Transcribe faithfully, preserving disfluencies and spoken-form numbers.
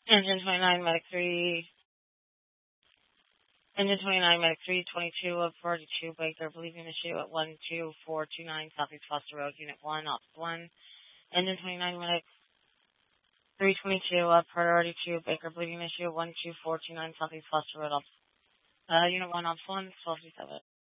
Engine twenty-nine, Medic three. Engine twenty-nine, Medic three twenty-two of forty-two, Baker, believing issue at one two four two nine Southeast Foster Road, Unit one, Ops one. Engine twenty-nine, Medic three twenty-two of priority two, Baker, believing issue at one two four two nine Southeast Foster Road, Ops. Uh, Unit one, Ops one, twelve seven.